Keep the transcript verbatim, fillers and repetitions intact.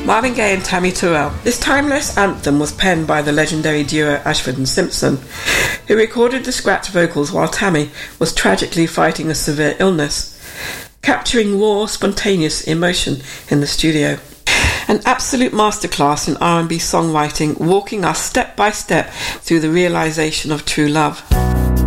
Marvin Gaye and Tammy Terrell. This timeless anthem was penned by the legendary duo Ashford and Simpson, who recorded the scratch vocals while Tammy was tragically fighting a severe illness, capturing raw, spontaneous emotion in the studio. An absolute masterclass in R and B songwriting, walking us step by step through the realization of true love.